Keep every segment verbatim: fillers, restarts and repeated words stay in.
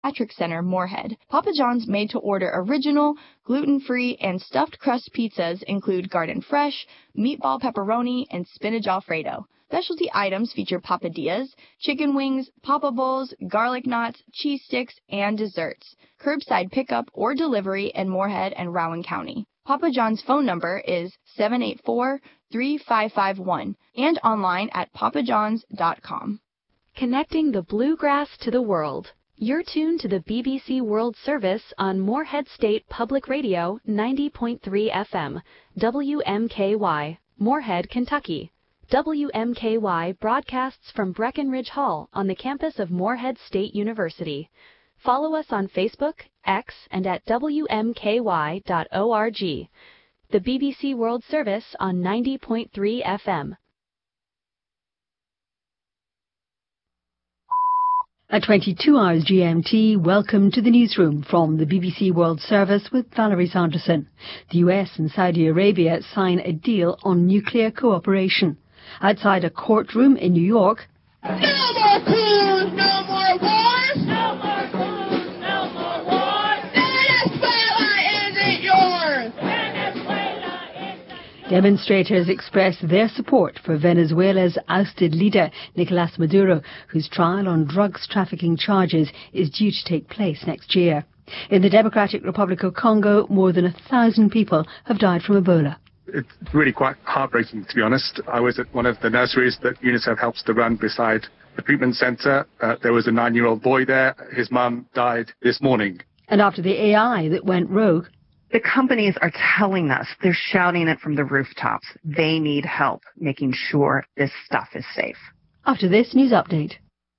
Patrick Center, Moorhead. Papa John's made-to-order original, gluten-free, and stuffed crust pizzas include garden fresh, meatball pepperoni, and spinach alfredo. Specialty items feature papadillas, chicken wings, papa bowls, garlic knots, cheese sticks, and desserts. Curbside pickup or delivery in Moorhead and Rowan County. Papa John's phone number is seven eight four, three five five one and online at papa johns dot com. Connecting the bluegrass to the world. You're tuned to the B B C World Service on Moorhead State Public Radio ninety point three F M, W M K Y, Moorhead, Kentucky. W M K Y broadcasts from Breckenridge Hall on the campus of Moorhead State University. Follow us on Facebook, X, and at W M K Y dot org. The B B C World Service on ninety point three F M. At twenty-two hours G M T, welcome to the newsroom from the B B C World Service with Valerie Sanderson. The U S and Saudi Arabia sign a deal on nuclear cooperation. Outside a courtroom in New York, no more coups, no more wars! No more coups, no more wars! Venezuela isn't yours! Venezuela isn't yours! Demonstrators express their support for Venezuela's ousted leader, Nicolás Maduro, whose trial on drugs trafficking charges is due to take place next year. In the Democratic Republic of Congo, more than a thousand people have died from Ebola. It's really quite heartbreaking, to be honest. I was at one of the nurseries that UNICEF helps to run beside the treatment centre. Uh, there was a nine-year-old boy there. His mum died this morning. And after the A I that went rogue, the companies are telling us, they're shouting it from the rooftops. They need help making sure this stuff is safe. After this news update.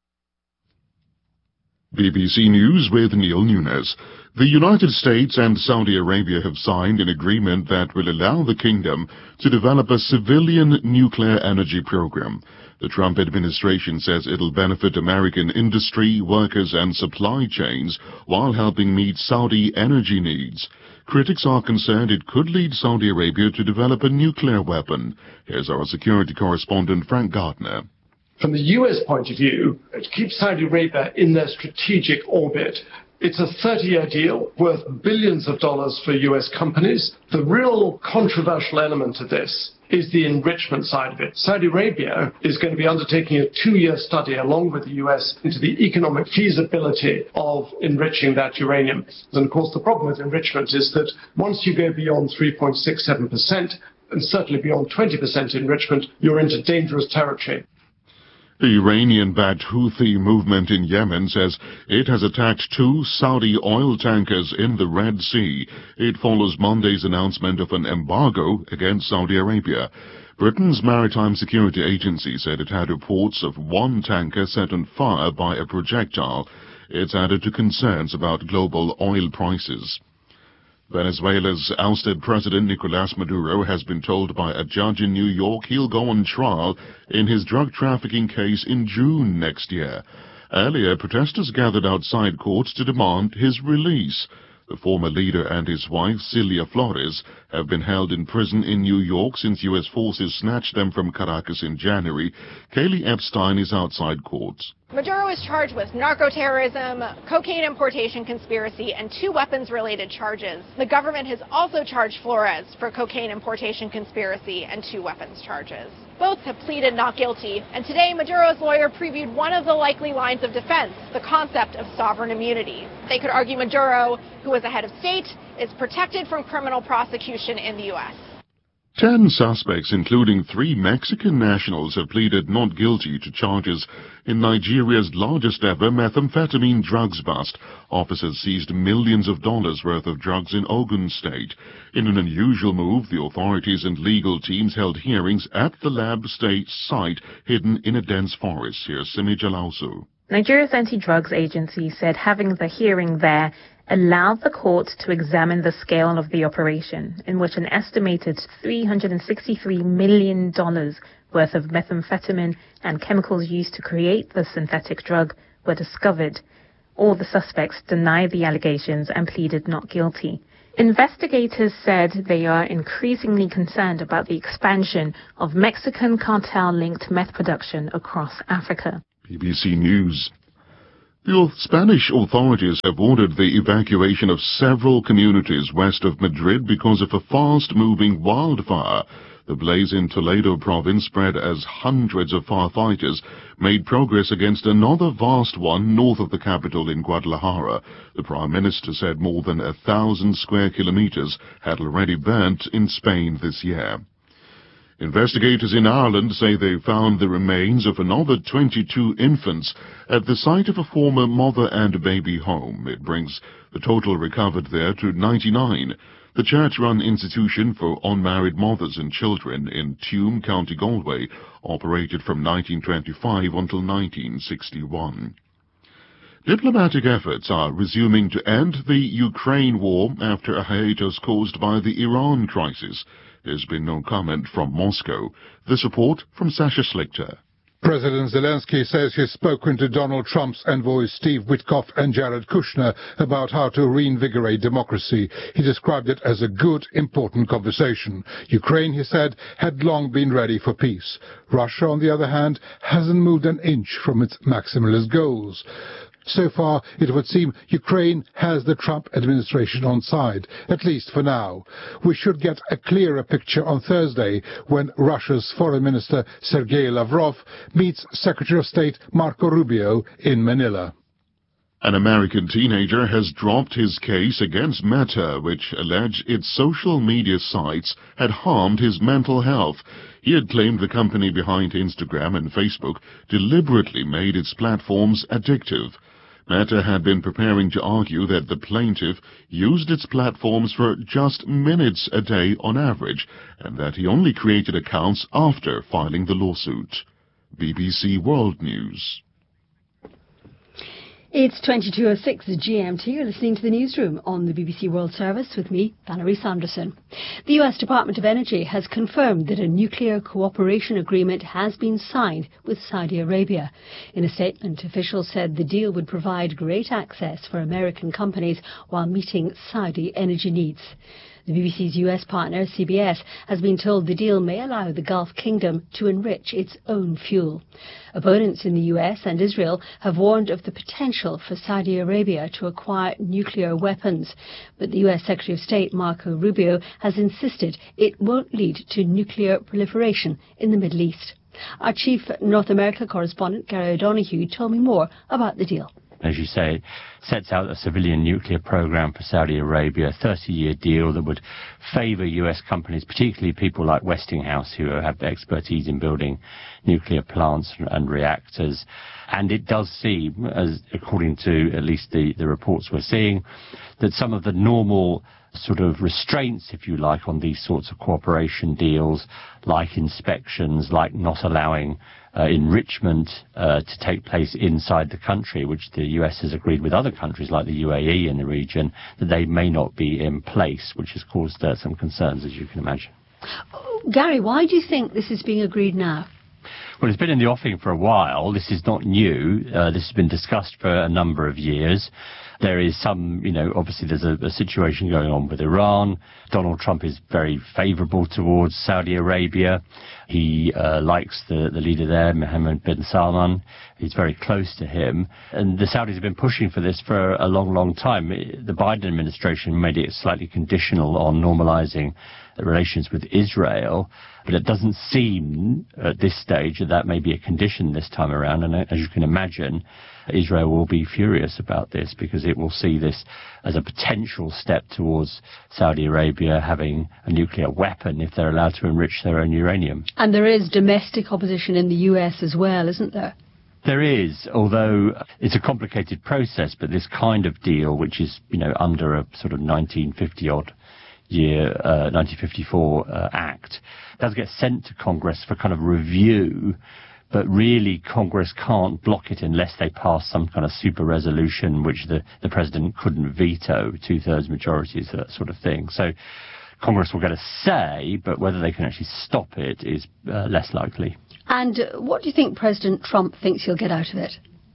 B B C News with Neil Nunes. The United States and Saudi Arabia have signed an agreement that will allow the kingdom to develop a civilian nuclear energy program. The Trump administration says it'll benefit American industry, workers and supply chains while helping meet Saudi energy needs. Critics are concerned it could lead Saudi Arabia to develop a nuclear weapon. Here's our security correspondent Frank Gardner. From the U S point of view, it keeps Saudi Arabia in their strategic orbit. It's a thirty-year deal worth billions of dollars for U S companies. The real controversial element of this is the enrichment side of it. Saudi Arabia is going to be undertaking a two-year study along with the U S into the economic feasibility of enriching that uranium. And of course, the problem with enrichment is that once you go beyond three point six seven percent, and certainly beyond twenty percent enrichment, you're into dangerous territory. The Iranian-backed Houthi movement in Yemen says it has attacked two Saudi oil tankers in the Red Sea. It follows Monday's announcement of an embargo against Saudi Arabia. Britain's Maritime Security Agency said it had reports of one tanker set on fire by a projectile. It's added to concerns about global oil prices. Venezuela's ousted President Nicolás Maduro has been told by a judge in New York he'll go on trial in his drug trafficking case in June next year. Earlier, protesters gathered outside courts to demand his release. The former leader and his wife, Celia Flores, have been held in prison in New York since U S forces snatched them from Caracas in January. Kaylee Epstein is outside courts. Maduro is charged with narco-terrorism, cocaine importation conspiracy, and two weapons-related charges. The government has also charged Flores for cocaine importation conspiracy and two weapons charges. Both have pleaded not guilty, and today Maduro's lawyer previewed one of the likely lines of defense, the concept of sovereign immunity. They could argue Maduro, who is a head of state, is protected from criminal prosecution in the U S Ten suspects, including three Mexican nationals, have pleaded not guilty to charges in Nigeria's largest-ever methamphetamine drugs bust. Officers seized millions of dollars worth of drugs in Ogun State. In an unusual move, the authorities and legal teams held hearings at the lab state site hidden in a dense forest. Here's Simi Jalausu. Nigeria's anti-drugs agency said having the hearing there allowed the court to examine the scale of the operation, in which an estimated three hundred sixty-three million dollars worth of methamphetamine and chemicals used to create the synthetic drug were discovered. All the suspects denied the allegations and pleaded not guilty. Investigators said they are increasingly concerned about the expansion of Mexican cartel-linked meth production across Africa. B B C News. The Spanish authorities have ordered the evacuation of several communities west of Madrid because of a fast-moving wildfire. The blaze in Toledo province spread as hundreds of firefighters made progress against another vast one north of the capital in Guadalajara. The Prime Minister said more than a thousand square kilometers had already burnt in Spain this year. Investigators in Ireland say they found the remains of another twenty-two infants at the site of a former mother and baby home. It brings the total recovered there to ninety-nine. The church-run institution for unmarried mothers and children in Tuam, County Galway, operated from nineteen twenty-five until nineteen sixty-one. Diplomatic efforts are resuming to end the Ukraine war after a hiatus caused by the Iran crisis. There's been no comment from Moscow. This report from Sasha Slichter. President Zelensky says he's spoken to Donald Trump's envoys Steve Witkoff and Jared Kushner about how to reinvigorate democracy. He described it as a good, important conversation. Ukraine, he said, had long been ready for peace. Russia, on the other hand, hasn't moved an inch from its maximalist goals. So far, it would seem Ukraine has the Trump administration on side, at least for now. We should get a clearer picture on Thursday when Russia's Foreign Minister Sergei Lavrov meets Secretary of State Marco Rubio in Manila. An American teenager has dropped his case against Meta, which alleged its social media sites had harmed his mental health. He had claimed the company behind Instagram and Facebook deliberately made its platforms addictive. Meta had been preparing to argue that the plaintiff used its platforms for just minutes a day on average, and that he only created accounts after filing the lawsuit. B B C World News. It's twenty-two oh six G M T. You're listening to the newsroom on the B B C World Service with me, Valerie Sanderson. The U S Department of Energy has confirmed that a nuclear cooperation agreement has been signed with Saudi Arabia. In a statement, officials said the deal would provide great access for American companies while meeting Saudi energy needs. The B B C's U S partner, C B S, has been told the deal may allow the Gulf Kingdom to enrich its own fuel. Opponents in the U S and Israel have warned of the potential for Saudi Arabia to acquire nuclear weapons. But the U S Secretary of State, Marco Rubio, has insisted it won't lead to nuclear proliferation in the Middle East. Our chief North America correspondent, Gary O'Donoghue, told me more about the deal. As you say, it sets out a civilian nuclear program for Saudi Arabia, a thirty-year deal that would favour U S companies, particularly people like Westinghouse, who have expertise in building nuclear plants and reactors. And it does seem, as according to at least the, the reports we're seeing, that some of the normal sort of restraints, if you like, on these sorts of cooperation deals, like inspections, like not allowing uh, enrichment uh, to take place inside the country, which the U S has agreed with other countries like the U A E in the region, that they may not be in place, which has caused uh, some concerns, as you can imagine. Oh, Gary, why do you think this is being agreed now? Well, it's been in the offing for a while. This is not new. Uh, this has been discussed for a number of years. There is some, you know, obviously there's a, a situation going on with Iran. Donald Trump is very favourable towards Saudi Arabia. He uh, likes the, the leader there, Mohammed bin Salman. He's very close to him. And the Saudis have been pushing for this for a long, long time. The Biden administration made it slightly conditional on normalising relations with Israel, but it doesn't seem at this stage that that may be a condition this time around. And as you can imagine, Israel will be furious about this because it will see this as a potential step towards Saudi Arabia having a nuclear weapon if they're allowed to enrich their own uranium. And there is domestic opposition in the U S as well, isn't there? There is, although it's a complicated process, but this kind of deal, which is, you know, under a sort of nineteen fifty odd year, uh, nineteen fifty-four uh, act, does get sent to Congress for kind of review, but really Congress can't block it unless they pass some kind of super resolution which the, the president couldn't veto, two-thirds majorities, that sort of thing. So Congress will get a say, but whether they can actually stop it is uh, less likely. And uh, what do you think President Trump thinks he'll get out of it?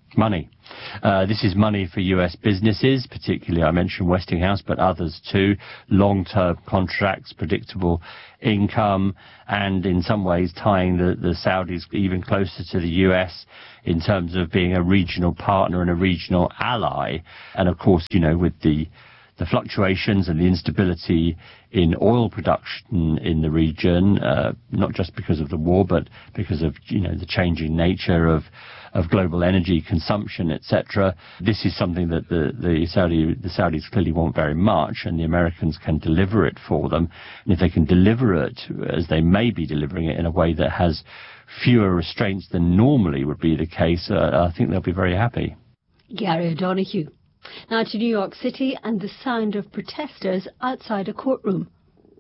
money. Uh, this is money for U S businesses, particularly I mentioned Westinghouse, but others too. Long-term contracts, predictable income, and in some ways tying the, the Saudis even closer to the U S in terms of being a regional partner and a regional ally. And of course, you know, with the the fluctuations and the instability in oil production in the region, uh, not just because of the war, but because of, you know, the changing nature of, of global energy consumption, et cetera. This is something that the, the Saudi, the Saudis clearly want very much, and the Americans can deliver it for them. And if they can deliver it, as they may be delivering it, in a way that has fewer restraints than normally would be the case, uh, I think they'll be very happy. Gary O'Donoghue. Now to New York City and the sound of protesters outside a courtroom.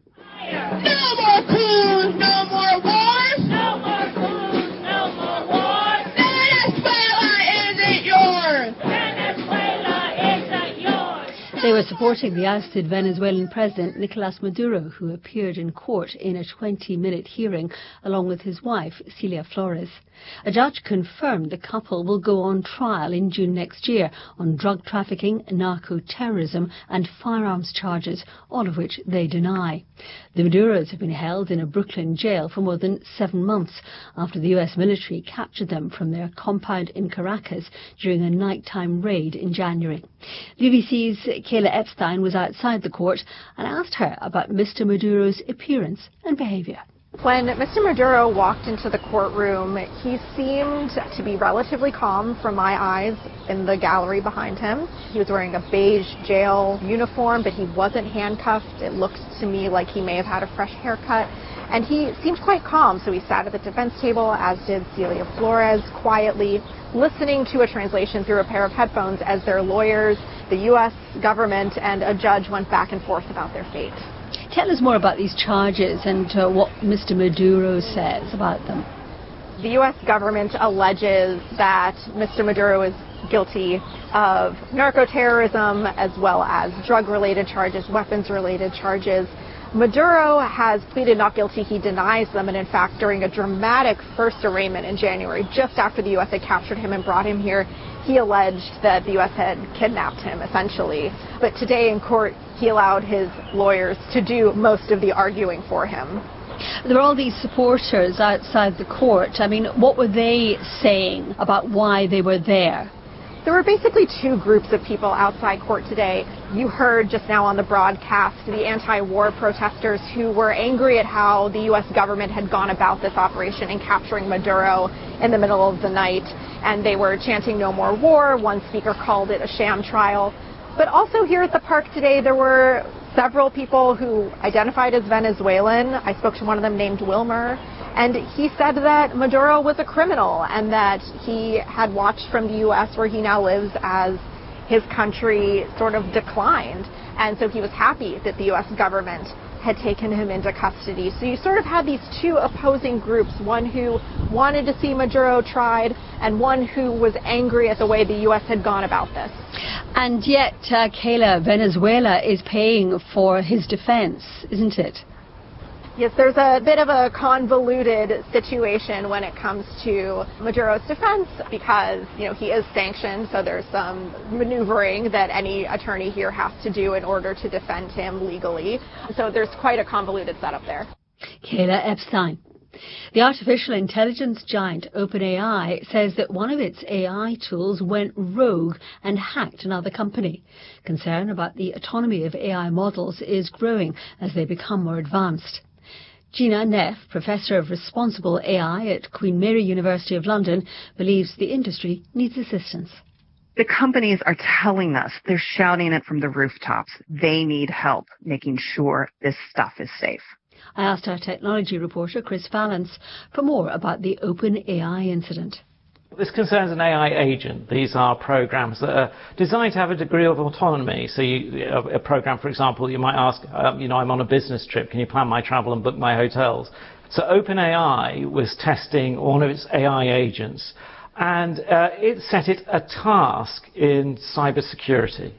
No more coups, no more wars. No more coups, no more wars. Venezuela isn't yours. Venezuela isn't yours. They were supporting the ousted Venezuelan president Nicolas Maduro, who appeared in court in a twenty-minute hearing along with his wife, Celia Flores. A judge confirmed the couple will go on trial in June next year on drug trafficking, narco-terrorism and firearms charges, all of which they deny. The Maduros have been held in a Brooklyn jail for more than seven months after the U S military captured them from their compound in Caracas during a nighttime raid in January. B B C's Kayla Epstein was outside the court and asked her about Mister Maduro's appearance and behaviour. When Mister Maduro walked into the courtroom, he seemed to be relatively calm from my eyes in the gallery behind him. He was wearing a beige jail uniform, but he wasn't handcuffed. It looked to me like he may have had a fresh haircut. And he seemed quite calm, so he sat at the defense table, as did Celia Flores, quietly listening to a translation through a pair of headphones as their lawyers, the U S government, and a judge went back and forth about their fate. Tell us more about these charges and uh, what Mister Maduro says about them. The U S government alleges that Mister Maduro is guilty of narco-terrorism as well as drug-related charges, weapons-related charges. Maduro has pleaded not guilty. He denies them, and in fact, during a dramatic first arraignment in January, just after the U S had captured him and brought him here, he alleged that the U S had kidnapped him, essentially. But today in court, he allowed his lawyers to do most of the arguing for him. There were all these supporters outside the court. I mean, what were they saying about why they were there? There were basically two groups of people outside court today. You heard just now on the broadcast the anti-war protesters who were angry at how the U S government had gone about this operation in capturing Maduro in the middle of the night, and they were chanting no more war. One speaker called it a sham trial. But also here at the park today, there were several people who identified as Venezuelan. I spoke to one of them named Wilmer, and he said that Maduro was a criminal and that he had watched from the U S where he now lives as his country sort of declined. And so he was happy that the U S government had taken him into custody. So you sort of had these two opposing groups, one who wanted to see Maduro tried and one who was angry at the way the U S had gone about this. And yet, uh, Kayla, Venezuela is paying for his defense, isn't it? Yes, there's a bit of a convoluted situation when it comes to Maduro's defense because, you know, he is sanctioned, so there's some maneuvering that any attorney here has to do in order to defend him legally. So there's quite a convoluted setup there. Kayla Epstein. The artificial intelligence giant OpenAI says that one of its A I tools went rogue and hacked another company. Concern about the autonomy of A I models is growing as they become more advanced. Gina Neff, Professor of Responsible A I at Queen Mary University of London, believes the industry needs assistance. The companies are telling us, they're shouting it from the rooftops. They need help making sure this stuff is safe. I asked our technology reporter, Chris Fallance, for more about the OpenAI incident. This concerns an A I agent. These are programs that are designed to have a degree of autonomy. So you, a program, for example, you might ask, um, you know, I'm on a business trip, can you plan my travel and book my hotels? So OpenAI was testing one of its A I agents, and uh, it set it a task in cybersecurity.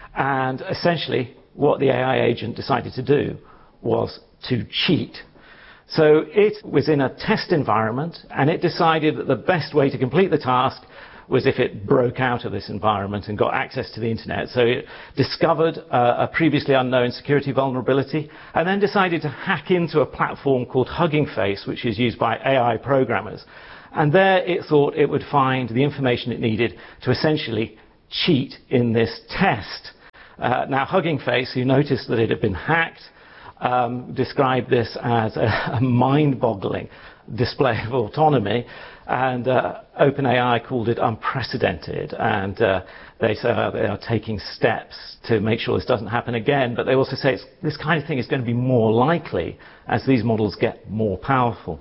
And essentially, what the A I agent decided to do was to cheat. So it was in a test environment, and it decided that the best way to complete the task was if it broke out of this environment and got access to the internet. So it discovered uh, a previously unknown security vulnerability and then decided to hack into a platform called Hugging Face, which is used by A I programmers. And there it thought it would find the information it needed to essentially cheat in this test. Uh, now, Hugging Face, who noticed that it had been hacked, um, described this as a, a mind-boggling display of autonomy, and uh, OpenAI called it unprecedented, and uh, they say uh, they are taking steps to make sure this doesn't happen again, but they also say it's, this kind of thing is going to be more likely as these models get more powerful.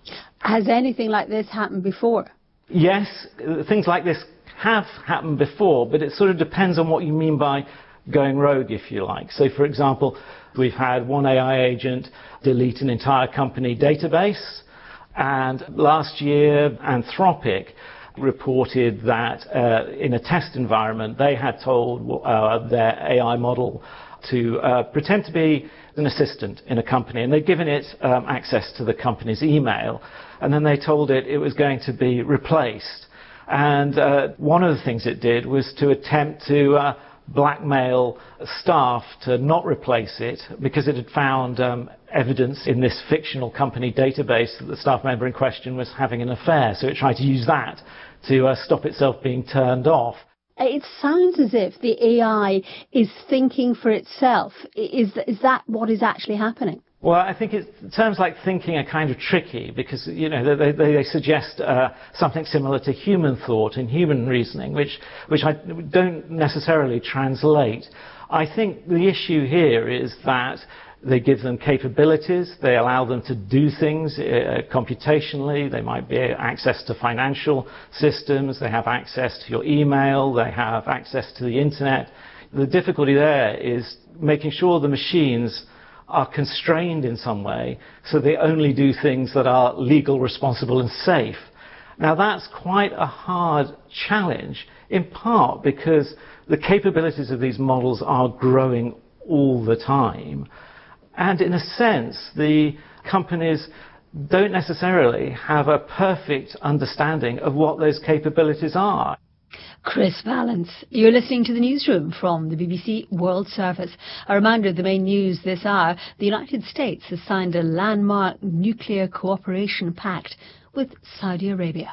Has anything like this happened before? Yes, things like this have happened before, but it sort of depends on what you mean by going rogue, if you like. So, for example, we've had one A I agent delete an entire company database, and last year Anthropic reported that uh, in a test environment they had told uh, their A I model to uh, pretend to be an assistant in a company, and they'd given it um, access to the company's email, and then they told it it was going to be replaced. And uh, one of the things it did was to attempt to uh, blackmail staff to not replace it because it had found um, evidence in this fictional company database that the staff member in question was having an affair. So it tried to use that to uh, stop itself being turned off. It sounds as if the A I is thinking for itself. Is, is that what is actually happening? Well, I think it, terms like thinking are kind of tricky because, you know, they, they, they suggest uh, something similar to human thought and human reasoning, which, which I don't necessarily translate. I think the issue here is that they give them capabilities, they allow them to do things uh, computationally, they might be access to financial systems, they have access to your email, they have access to the internet. The difficulty there is making sure the machines are constrained in some way, so they only do things that are legal, responsible and safe. Now that's quite a hard challenge, in part because the capabilities of these models are growing all the time. And in a sense, the companies don't necessarily have a perfect understanding of what those capabilities are. Chris Vallance, you're listening to the newsroom from the B B C World Service. A reminder of the main news this hour. The United States has signed a landmark nuclear cooperation pact with Saudi Arabia.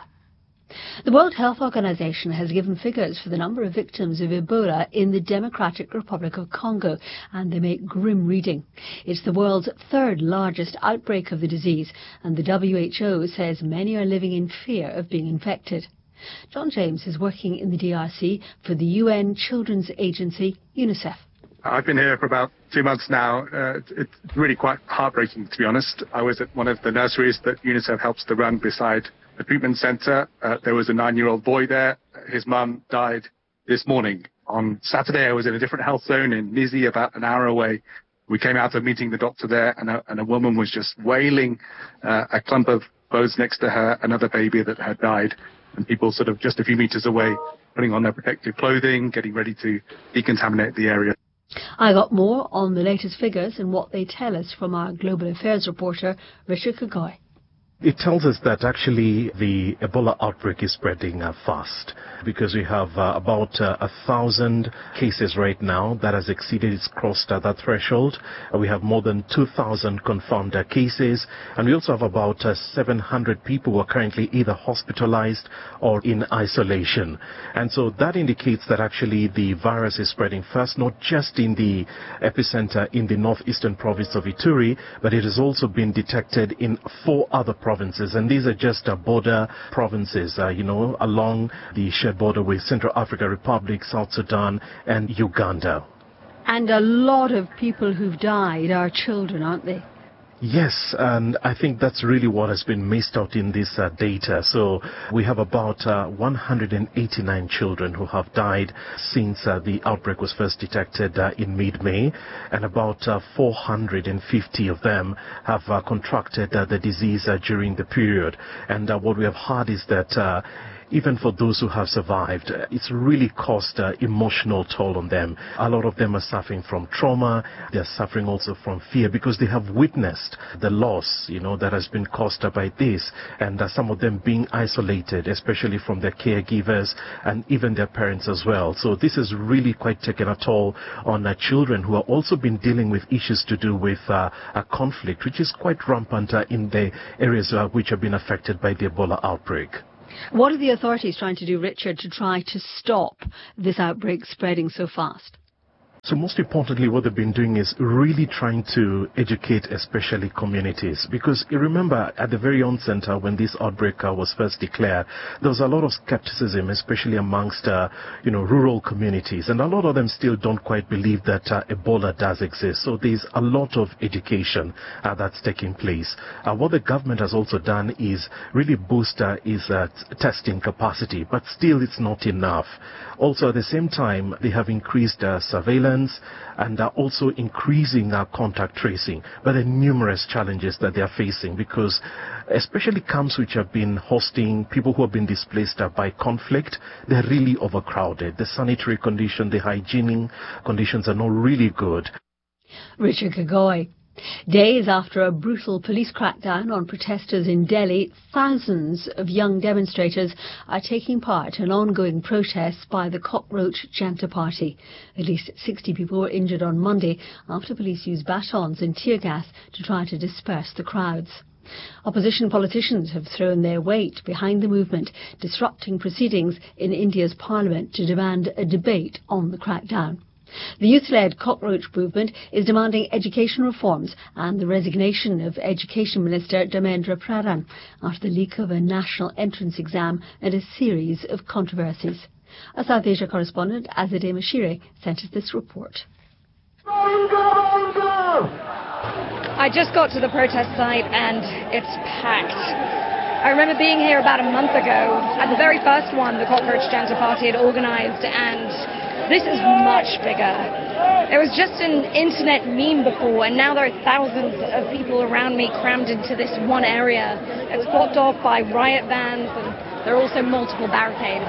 The World Health Organization has given figures for the number of victims of Ebola in the Democratic Republic of Congo, and they make grim reading. It's the world's third largest outbreak of the disease, and the W H O says many are living in fear of being infected. John James is working in the D R C for the U N Children's Agency, UNICEF. I've been here for about two months now. Uh, it's really quite heartbreaking, to be honest. I was at one of the nurseries that UNICEF helps to run beside the treatment centre. Uh, there was a nine-year-old boy there. His mum died this morning. On Saturday, I was in a different health zone in Nizi, about an hour away. We came out of meeting the doctor there, and a, and a woman was just wailing uh, a clump of bones next to her, another baby that had died. And people sort of just a few metres away, putting on their protective clothing, getting ready to decontaminate the area. I got more on the latest figures and what they tell us from our Global Affairs reporter, Richard Kagoy. It tells us that actually the Ebola outbreak is spreading uh, fast because we have uh, about uh, a thousand cases right now that has exceeded, it's crossed uh, that threshold. Uh, we have more than two thousand confirmed uh, cases, and we also have about uh, seven hundred people who are currently either hospitalized or in isolation. And so that indicates that actually the virus is spreading fast, not just in the epicenter in the northeastern province of Ituri, but it has also been detected in four other provinces. Provinces, and these are just uh, border provinces, uh, you know, along the shared border with Central African Republic, South Sudan, and Uganda. And a lot of people who've died are children, aren't they? Yes, and I think that's really what has been missed out in this uh, data. So we have about uh, one hundred eighty-nine children who have died since uh, the outbreak was first detected uh, in mid-May, and about uh, four hundred fifty of them have uh, contracted uh, the disease uh, during the period. And uh, what we have heard is that uh, even for those who have survived, uh, it's really caused uh, emotional toll on them. A lot of them are suffering from trauma. They're suffering also from fear because they have witnessed the loss, you know, that has been caused by this, and uh, some of them being isolated, especially from their caregivers and even their parents as well. So this has really quite taken a toll on uh, children who have also been dealing with issues to do with uh, a conflict, which is quite rampant uh, in the areas uh, which have been affected by the Ebola outbreak. What are the authorities trying to do, Richard, to try to stop this outbreak spreading so fast? So most importantly, what they've been doing is really trying to educate especially communities. Because you remember at the very onset uh, when this outbreak uh, was first declared, there was a lot of skepticism, especially amongst uh, you know, rural communities. And a lot of them still don't quite believe that uh, Ebola does exist. So there's a lot of education uh, that's taking place. Uh, what the government has also done is really boost uh, is uh, testing capacity. But still it's not enough. Also at the same time, they have increased uh, surveillance and are also increasing our contact tracing. But there are numerous challenges that they are facing because especially camps which have been hosting people who have been displaced by conflict, they're really overcrowded. The sanitary condition, the hygienic conditions are not really good. Richard Kagoy. Days after a brutal police crackdown on protesters in Delhi, thousands of young demonstrators are taking part in ongoing protests by the Cockroach Janta Party. At least sixty people were injured on Monday after police used batons and tear gas to try to disperse the crowds. Opposition politicians have thrown their weight behind the movement, disrupting proceedings in India's parliament to demand a debate on the crackdown. The youth-led Cockroach movement is demanding education reforms and the resignation of Education Minister Dharmendra Pradhan after the leak of a national entrance exam and a series of controversies. Our South Asia correspondent Azadeh Mashire sent us this report. I just got to the protest site and it's packed. I remember being here about a month ago at the very first one the Cockroach Janta Party had organised, and this is much bigger. There was just an internet meme before, and now there are thousands of people around me crammed into this one area. It's blocked off by riot vans, and there are also multiple barricades.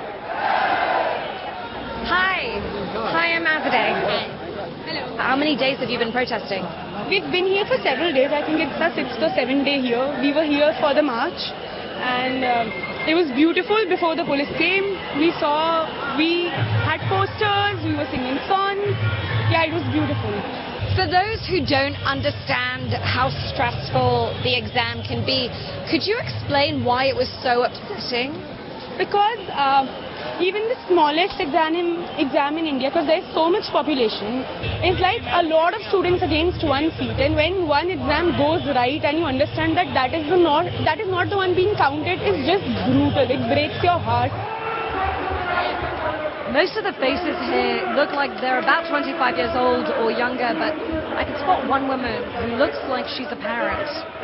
Hi. Hi, I'm Azadeh. Hello. How many days have you been protesting? We've been here for several days. I think it's the sixth or seventh day here. We were here for the march, and um, it was beautiful before the police came. We saw, we had posters, we were singing songs. Yeah, it was beautiful. For those who don't understand how stressful the exam can be, could you explain why it was so upsetting? Because uh, even the smallest exam in, exam in India, because there's so much population, it's like a lot of students against one seat. And when one exam goes right and you understand that that is, the not, that is not the one being counted, it's just brutal. It breaks your heart. Most of the faces here look like they're about twenty-five years old or younger, but I can spot one woman who looks like she's a parent.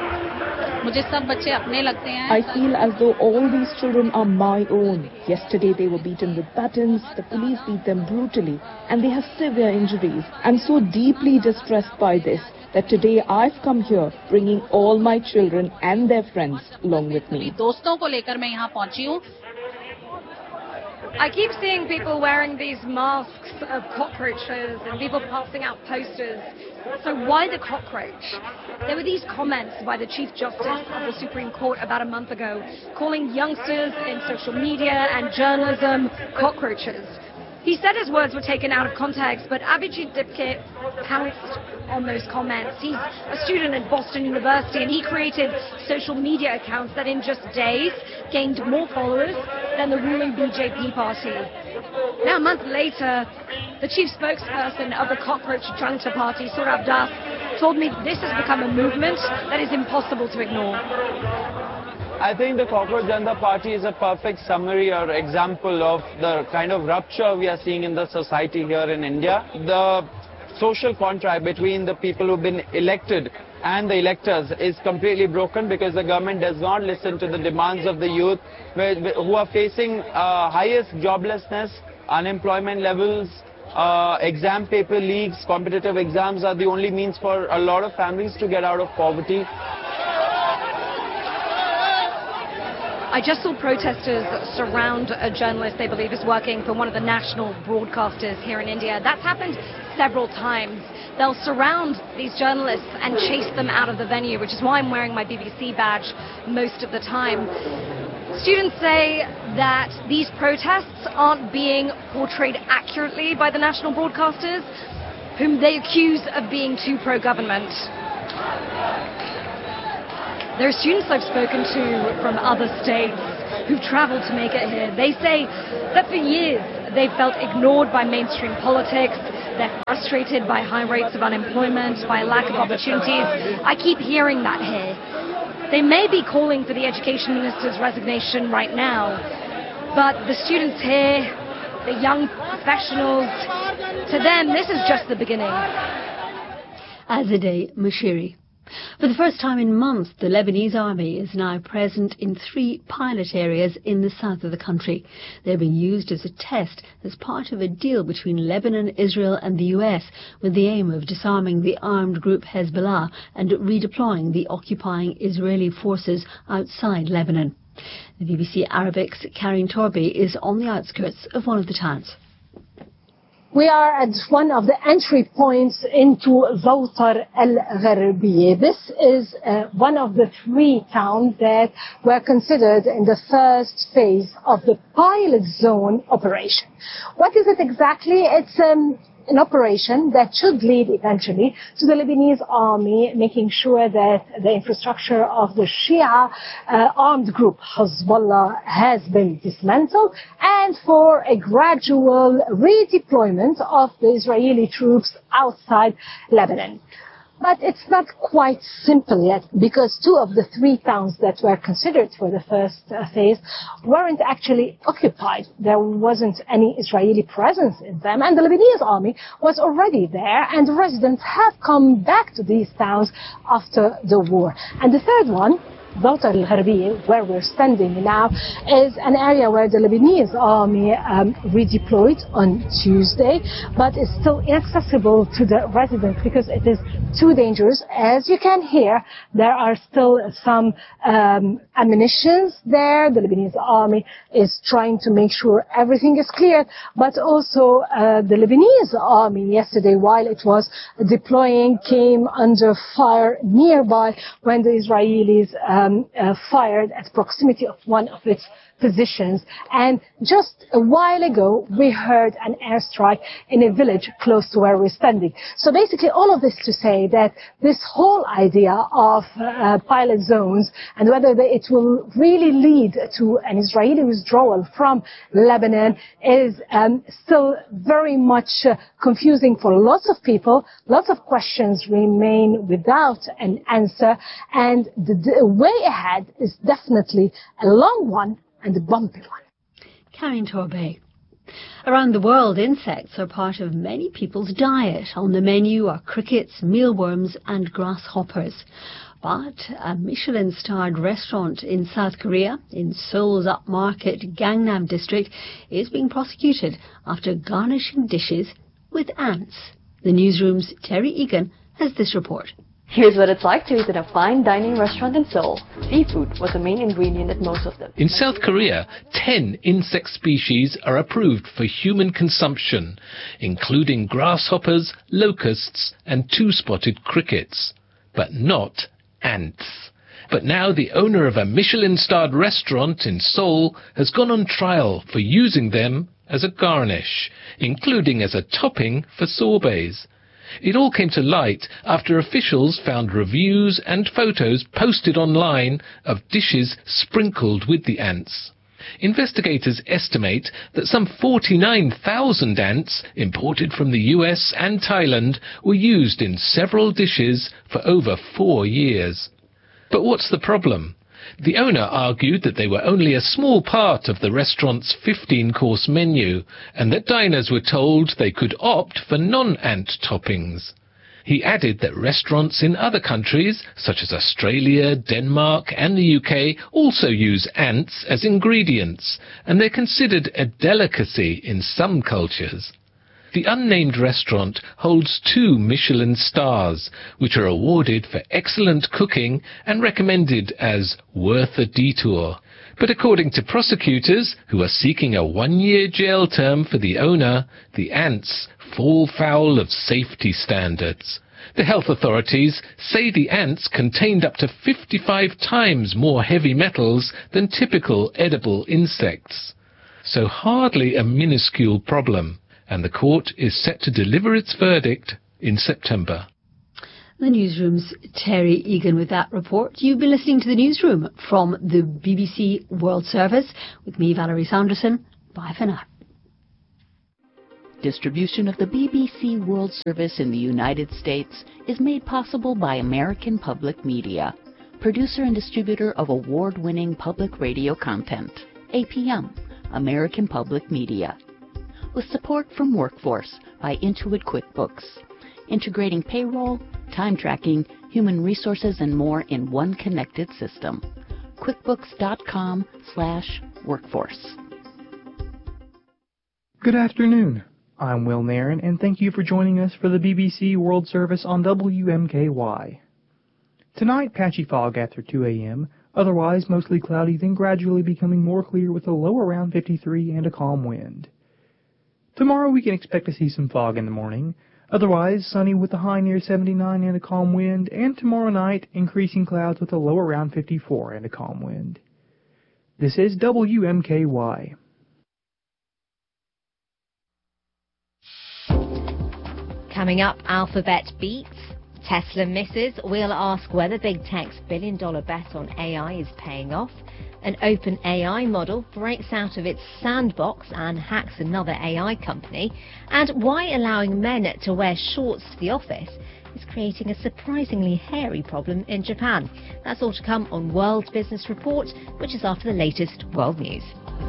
I feel as though all these children are my own. Yesterday they were beaten with batons, the police beat them brutally, and they have severe injuries. I'm so deeply distressed by this that today I've come here bringing all my children and their friends along with me. I keep seeing people wearing these masks of cockroaches and people passing out posters. So why the cockroach? There were these comments by the Chief Justice of the Supreme Court about a month ago, calling youngsters in social media and journalism cockroaches. He said his words were taken out of context, but Abhijit Dipke pounced on those comments. He's a student at Boston University, and he created social media accounts that in just days gained more followers than the ruling B J P party. Now, a month later, the chief spokesperson of the Cockroach Janta Party, Saurabh Das, told me this has become a movement that is impossible to ignore. I think the Cockroach Janta Party is a perfect summary or example of the kind of rupture we are seeing in the society here in India. The social contract between the people who've been elected and the electors is completely broken because the government does not listen to the demands of the youth who are facing uh, highest joblessness, unemployment levels, uh, exam paper leaks. Competitive exams are the only means for a lot of families to get out of poverty. I just saw protesters surround a journalist they believe is working for one of the national broadcasters here in India. That's happened several times. They'll surround these journalists and chase them out of the venue, which is why I'm wearing my B B C badge most of the time. Students say that these protests aren't being portrayed accurately by the national broadcasters, whom they accuse of being too pro-government. There are students I've spoken to from other states who've traveled to make it here. They say that for years they've felt ignored by mainstream politics. They're frustrated by high rates of unemployment, by lack of opportunities. I keep hearing that here. They may be calling for the education minister's resignation right now, but the students here, the young professionals, to them this is just the beginning. Azadeh Moshiri. For the first time in months, the Lebanese army is now present in three pilot areas in the south of the country. They're being used as a test as part of a deal between Lebanon, Israel and the U S with the aim of disarming the armed group Hezbollah and redeploying the occupying Israeli forces outside Lebanon. The B B C Arabic's Karine Torby is on the outskirts of one of the towns. We are at one of the entry points into Zawtar al-Gharbiyya. This is uh, one of the three towns that were considered in the first phase of the pilot zone operation. What is it exactly? It's um, an operation that should lead eventually to the Lebanese army making sure that the infrastructure of the Shia uh, armed group Hezbollah has been dismantled, and for a gradual redeployment of the Israeli troops outside Lebanon. But it's not quite simple yet, because two of the three towns that were considered for the first uh, phase weren't actually occupied. There wasn't any Israeli presence in them, and the Lebanese army was already there, and the residents have come back to these towns after the war. And the third one, Zawtar al-Gharbiyya, where we're standing now, is an area where the Lebanese army um, redeployed on Tuesday, but is still inaccessible to the residents because it is too dangerous. As you can hear, there are still some um, ammunitions there. The Lebanese army is trying to make sure everything is clear, but also uh, the Lebanese army yesterday, while it was deploying, came under fire nearby when the Israelis uh, Um, uh, fired at proximity of one of its positions. And just a while ago, we heard an airstrike in a village close to where we're standing. So basically, all of this to say that this whole idea of uh, pilot zones and whether they, it will really lead to an Israeli withdrawal from Lebanon is um, still very much uh, confusing for lots of people. Lots of questions remain without an answer, and the, the way ahead is definitely a long one and a bumpy one. Karine Torby. Around the world, insects are part of many people's diet. On the menu are crickets, mealworms and grasshoppers. But a Michelin-starred restaurant in South Korea, in Seoul's upmarket Gangnam district, is being prosecuted after garnishing dishes with ants. The newsroom's Terry Egan has this report. Here's what it's like to eat at a fine dining restaurant in Seoul. Seafood was the main ingredient at most of them. In South Korea, ten insect species are approved for human consumption, including grasshoppers, locusts, and two-spotted crickets. But not ants. But now the owner of a Michelin-starred restaurant in Seoul has gone on trial for using them as a garnish, including as a topping for sorbets. It all came to light after officials found reviews and photos posted online of dishes sprinkled with the ants. Investigators estimate that some forty-nine thousand ants imported from the U S and Thailand were used in several dishes for over four years. But what's the problem? The owner argued that they were only a small part of the restaurant's fifteen-course menu, and that diners were told they could opt for non-ant toppings. He added that restaurants in other countries, such as Australia, Denmark and the U K, also use ants as ingredients, and they're considered a delicacy in some cultures. The unnamed restaurant holds two Michelin stars, which are awarded for excellent cooking and recommended as worth a detour. But according to prosecutors, who are seeking a one-year jail term for the owner, the ants fall foul of safety standards. The health authorities say the ants contained up to fifty-five times more heavy metals than typical edible insects. So hardly a minuscule problem, and the court is set to deliver its verdict in September. The newsroom's Terry Egan with that report. You've been listening to the newsroom from the B B C World Service with me, Valerie Saunderson. Bye for now. Distribution of the B B C World Service in the United States is made possible by American Public Media, producer and distributor of award-winning public radio content. A P M, American Public Media. With support from Workforce by Intuit QuickBooks, integrating payroll, time tracking, human resources, and more in one connected system. QuickBooks.com slash workforce. Good afternoon. I'm Will Nairn, and thank you for joining us for the B B C World Service on W M K Y. Tonight, patchy fog after two a.m., otherwise mostly cloudy, then gradually becoming more clear with a low around fifty-three and a calm wind. Tomorrow we can expect to see some fog in the morning, otherwise sunny with a high near seventy-nine and a calm wind, and tomorrow night increasing clouds with a low around fifty-four and a calm wind. This is W M K Y. Coming up, Alphabet beats, Tesla misses. We'll ask whether big tech's billion dollar bet on A I is paying off. An open A I model breaks out of its sandbox and hacks another A I company. And why allowing men to wear shorts to the office is creating a surprisingly hairy problem in Japan. That's all to come on World Business Report, which is after the latest world news.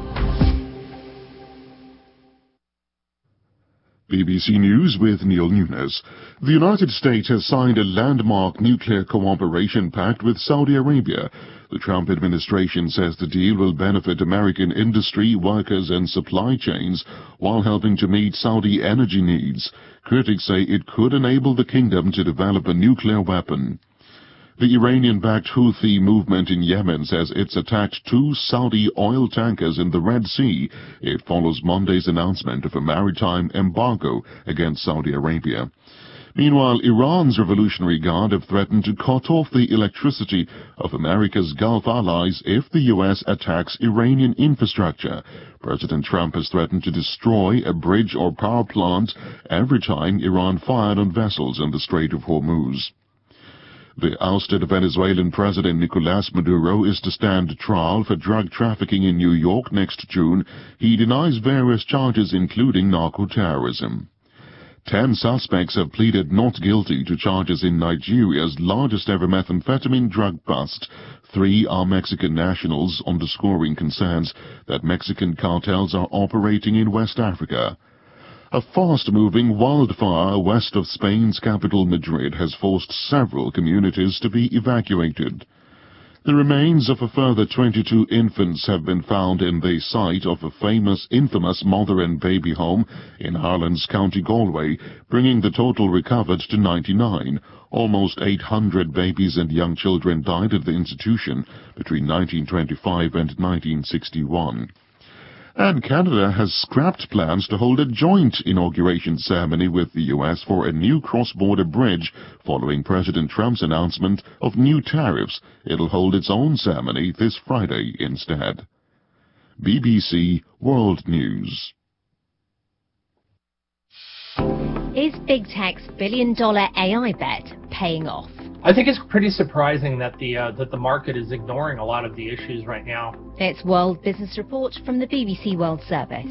B B C News with Neil Nunes. The United States has signed a landmark nuclear cooperation pact with Saudi Arabia. The Trump administration says the deal will benefit American industry, workers and supply chains while helping to meet Saudi energy needs. Critics say it could enable the kingdom to develop a nuclear weapon. The Iranian-backed Houthi movement in Yemen says it's attacked two Saudi oil tankers in the Red Sea. It follows Monday's announcement of a maritime embargo against Saudi Arabia. Meanwhile, Iran's Revolutionary Guard have threatened to cut off the electricity of America's Gulf allies if the U S attacks Iranian infrastructure. President Trump has threatened to destroy a bridge or power plant every time Iran fired on vessels in the Strait of Hormuz. The ousted Venezuelan President Nicolás Maduro is to stand trial for drug trafficking in New York next June. He denies various charges, including narco-terrorism. Ten suspects have pleaded not guilty to charges in Nigeria's largest-ever methamphetamine drug bust. Three are Mexican nationals, underscoring concerns that Mexican cartels are operating in West Africa. A fast-moving wildfire west of Spain's capital Madrid has forced several communities to be evacuated. The remains of a further twenty-two infants have been found in the site of a famous, infamous mother and baby home in Highlands, County Galway, bringing the total recovered to ninety-nine. Almost eight hundred babies and young children died at the institution between nineteen twenty-five and nineteen sixty-one. And Canada has scrapped plans to hold a joint inauguration ceremony with the U S for a new cross-border bridge following President Trump's announcement of new tariffs. It'll hold its own ceremony this Friday instead. B B C World News. Is big tech's billion dollar A I bet paying off? I think it's pretty surprising that the uh, that the market is ignoring a lot of the issues right now. It's World Business Report from the B B C World Service.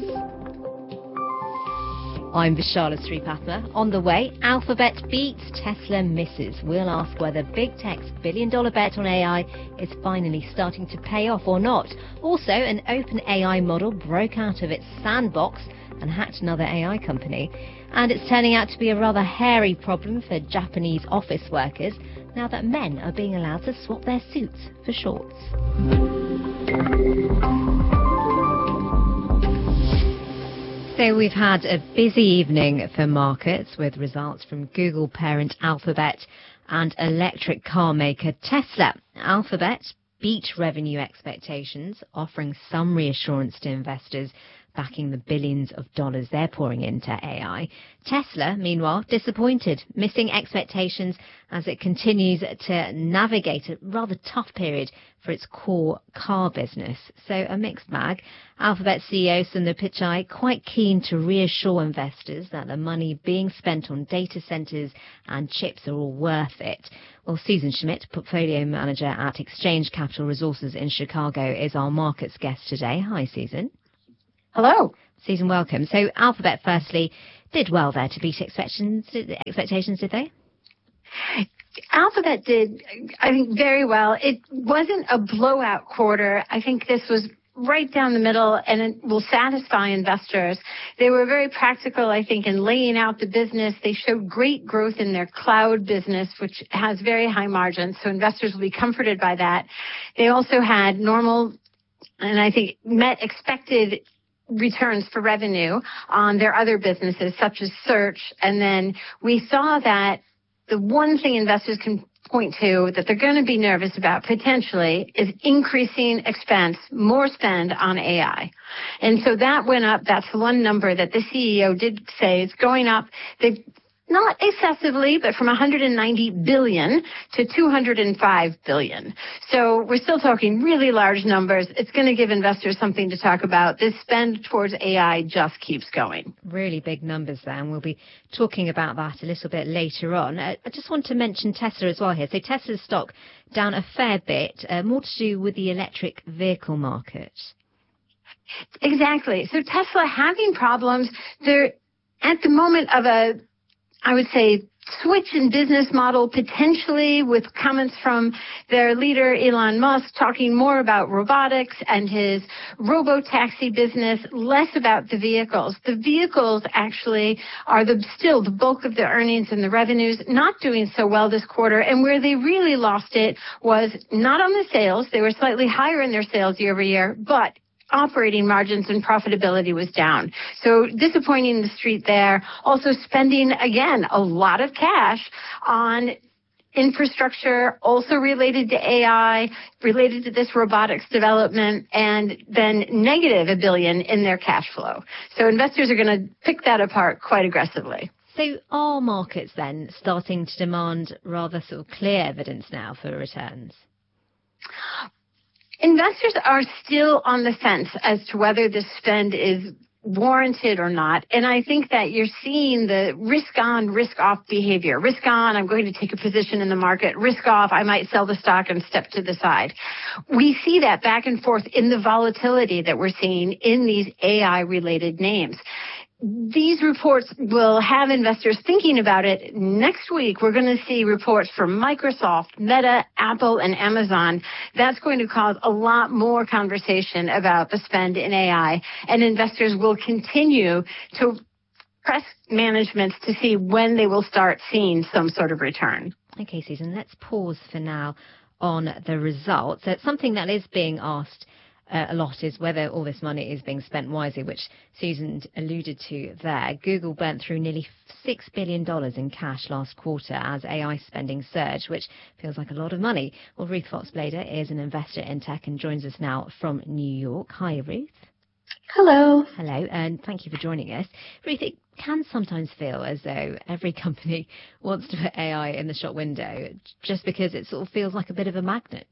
I'm Vishala Sripatma. On the way, Alphabet beats, Tesla misses. We'll ask whether big tech's billion dollar bet on A I is finally starting to pay off or not. Also, an open A I model broke out of its sandbox and hacked another A I company. And it's turning out to be a rather hairy problem for Japanese office workers now that men are being allowed to swap their suits for shorts. So we've had a busy evening for markets with results from Google parent Alphabet and electric car maker Tesla. Alphabet beat revenue expectations, offering some reassurance to investors backing the billions of dollars they're pouring into A I. Tesla, meanwhile, disappointed, missing expectations as it continues to navigate a rather tough period for its core car business. So a mixed bag. Alphabet C E O Sundar Pichai quite keen to reassure investors that the money being spent on data centers and chips are all worth it. Well, Susan Schmidt, portfolio manager at Exchange Capital Resources in Chicago, is our markets guest today. Hi, Susan. Hello. Susan, welcome. So Alphabet, firstly, did well there to beat expectations, expectations, did they? Alphabet did, I think, very well. It wasn't a blowout quarter. I think this was right down the middle, and it will satisfy investors. They were very practical, I think, in laying out the business. They showed great growth in their cloud business, which has very high margins, so investors will be comforted by that. They also had normal, and I think met expected returns for revenue on their other businesses, such as search. And then we saw that the one thing investors can point to that they're going to be nervous about potentially is increasing expense, more spend on A I. And so that went up. That's one number that the C E O did say is going up. They've not excessively, but from one hundred ninety billion dollars to two hundred five billion dollars. So we're still talking really large numbers. It's going to give investors something to talk about. This spend towards A I just keeps going. Really big numbers there, and we'll be talking about that a little bit later on. I just want to mention Tesla as well here. So Tesla's stock down a fair bit, uh, more to do with the electric vehicle market. Exactly. So Tesla having problems. They're at the moment of a I would say, switch in business model, potentially with comments from their leader, Elon Musk, talking more about robotics and his robo-taxi business, less about the vehicles. The vehicles actually are the, still the bulk of the earnings and the revenues, not doing so well this quarter. And where they really lost it was not on the sales. They were slightly higher in their sales year over year, but operating margins and profitability was down. So disappointing the street there. Also spending, again, a lot of cash on infrastructure, also related to A I, related to this robotics development, and then negative a billion in their cash flow. So investors are going to pick that apart quite aggressively. So are markets then starting to demand rather sort of clear evidence now for returns? Investors are still on the fence as to whether this spend is warranted or not. And I think that you're seeing the risk on, risk off behavior. Risk on, I'm going to take a position in the market. Risk off, I might sell the stock and step to the side. We see that back and forth in the volatility that we're seeing in these A I related names. These reports will have investors thinking about it. Next week, we're going to see reports from Microsoft, Meta, Apple, and Amazon. That's going to cause a lot more conversation about the spend in A I, and investors will continue to press managements to see when they will start seeing some sort of return. Okay, Susan, let's pause for now on the results. So something that is being asked Uh, a lot is whether all this money is being spent wisely, which Susan alluded to there. Google burnt through nearly six billion dollars in cash last quarter as A I spending surged, which feels like a lot of money. Well, Ruth Fox-Blader is an investor in tech and joins us now from New York. Hi, Ruth. Hello. Hello, and thank you for joining us. Ruth, it can sometimes feel as though every company wants to put A I in the shop window just because it sort of feels like a bit of a magnet.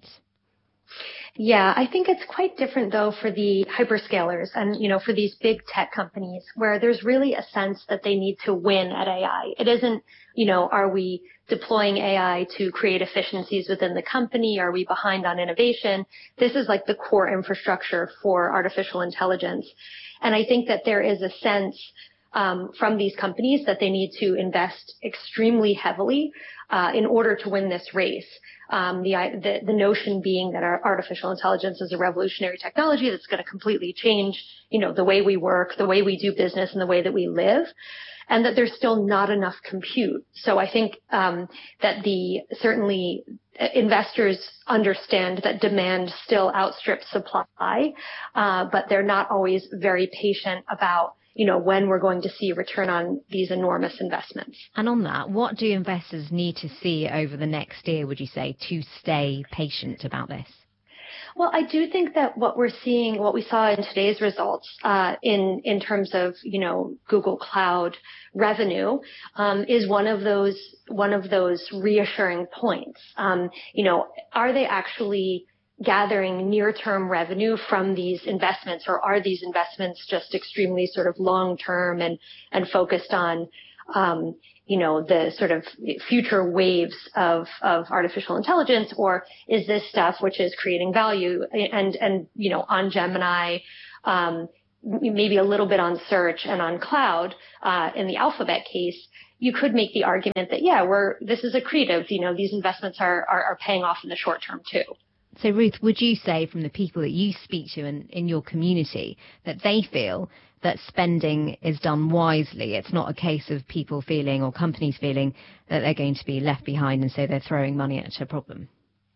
Yeah, I think it's quite different, though, for the hyperscalers and, you know, for these big tech companies where there's really a sense that they need to win at A I. It isn't, you know, are we deploying A I to create efficiencies within the company? Are we behind on innovation? This is like the core infrastructure for artificial intelligence. And I think that there is a sense um, from these companies that they need to invest extremely heavily uh, in order to win this race. Um, the, the the notion being that our artificial intelligence is a revolutionary technology that's going to completely change, you know, the way we work, the way we do business, and the way that we live, and that there's still not enough compute. So I think um, that the certainly investors understand that demand still outstrips supply, uh, but they're not always very patient about, you know, when we're going to see a return on these enormous investments. And on that, what do investors need to see over the next year, would you say, to stay patient about this? Well, I do think that what we're seeing, what we saw in today's results, uh, in in terms of you know Google Cloud revenue, um, is one of those one of those reassuring points. Um, you know, are they actually gathering near-term revenue from these investments, or are these investments just extremely sort of long-term and and focused on um, you know, the sort of future waves of, of artificial intelligence, or is this stuff which is creating value and, and, you know, on Gemini, um, maybe a little bit on search and on cloud, uh, in the Alphabet case, you could make the argument that, yeah, we're, this is accretive, you know, these investments are, are, are paying off in the short term too. So, Ruth, would you say from the people that you speak to in, in your community that they feel that spending is done wisely? It's not a case of people feeling or companies feeling that they're going to be left behind and so they're throwing money at a problem.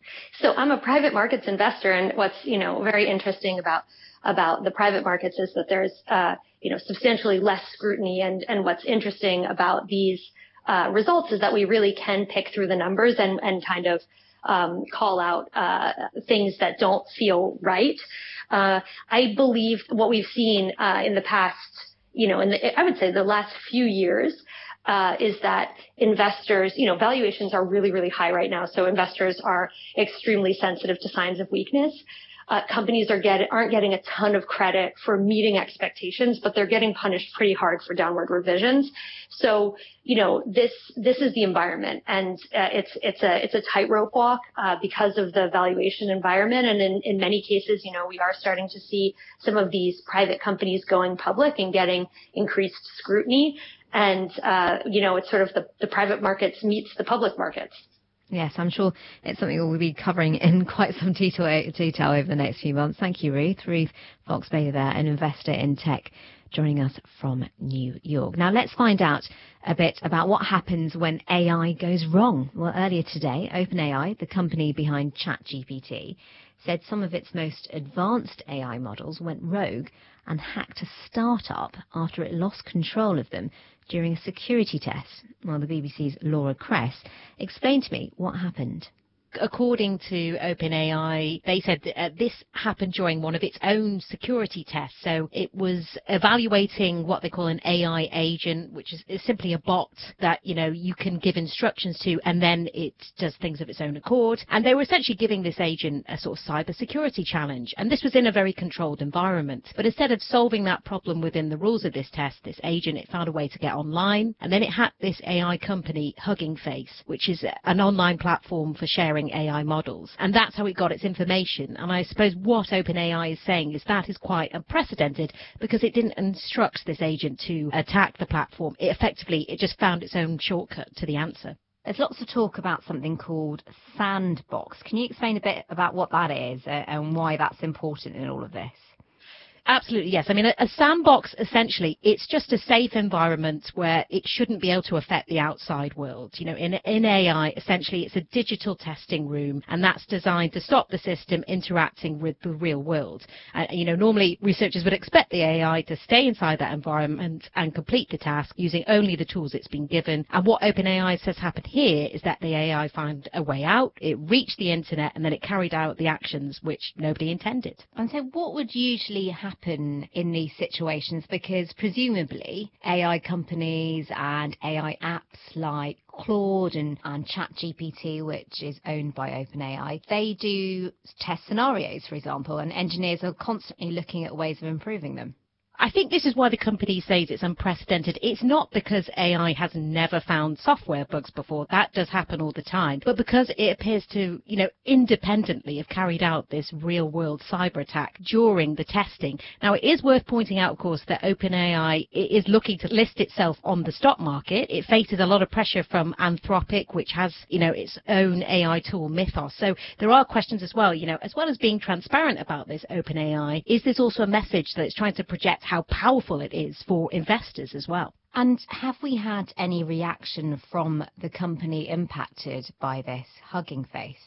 So I'm a private markets investor, and what's, you know, very interesting about about the private markets is that there's, uh, you know, substantially less scrutiny. And, and what's interesting about these uh, results is that we really can pick through the numbers and, and kind of Um, call out uh, things that don't feel right. Uh, I believe what we've seen uh, in the past, you know, in the, I would say the last few years, uh, is that investors, you know, valuations are really, really high right now. So investors are extremely sensitive to signs of weakness. Uh, companies are get, aren't getting a ton of credit for meeting expectations, but they're getting punished pretty hard for downward revisions. So, you know, this this is the environment, and uh, it's it's a it's a tightrope walk uh, because of the valuation environment. And in, in many cases, you know, we are starting to see some of these private companies going public and getting increased scrutiny. And uh, you know, it's sort of the, the private markets meets the public markets. Yes, I'm sure it's something we'll be covering in quite some detail, detail over the next few months. Thank you, Ruth. Ruth Fox-Bailey there, an investor in tech, joining us from New York. Now, let's find out a bit about what happens when A I goes wrong. Well, earlier today, OpenAI, the company behind ChatGPT, said some of its most advanced A I models went rogue and hacked a startup after it lost control of them during a security test. Well, the B B C's Laura Kress explained to me what happened. According to OpenAI, they said that uh, this happened during one of its own security tests. So it was evaluating what they call an A I agent, which is, is simply a bot that, you know, you can give instructions to, and then it does things of its own accord. And they were essentially giving this agent a sort of cybersecurity challenge. And this was in a very controlled environment. But instead of solving that problem within the rules of this test, this agent, it found a way to get online. And then it hacked this A I company, Hugging Face, which is an online platform for sharing A I models, and that's how it got its information. And I suppose what OpenAI is saying is that is quite unprecedented, because it didn't instruct this agent to attack the platform. It effectively, it just found its own shortcut to the answer. There's lots of talk about something called Sandbox. Can you explain a bit about what that is uh, and why that's important in all of this? Absolutely, yes. I mean, a, a sandbox, essentially, it's just a safe environment where it shouldn't be able to affect the outside world. You know, in, in A I, essentially, it's a digital testing room, and that's designed to stop the system interacting with the real world. Uh, you know, normally researchers would expect the A I to stay inside that environment and complete the task using only the tools it's been given. And what OpenAI says happened here is that the A I found a way out, it reached the internet, and then it carried out the actions which nobody intended. And so what would usually happen in these situations? Because presumably A I companies and A I apps like Claude and, and ChatGPT, which is owned by OpenAI, they do test scenarios, for example, and engineers are constantly looking at ways of improving them. I think this is why the company says it's unprecedented. It's not because A I has never found software bugs before. That does happen all the time. But because it appears to, you know, independently have carried out this real-world cyber attack during the testing. Now, it is worth pointing out, of course, that OpenAI is looking to list itself on the stock market. It faces a lot of pressure from Anthropic, which has, you know, its own A I tool, Mythos. So there are questions as well, you know, as well as being transparent about this OpenAI, is this also a message that it's trying to project how powerful it is for investors as well? And have we had any reaction from the company impacted by this, Hugging Face?